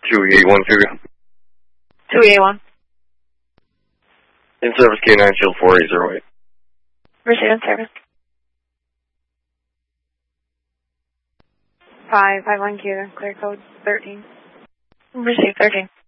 281 Cougar. 281. In service K9 Shield 4808. Receive in service. 551 Cougar, clear code 13. Receive 13.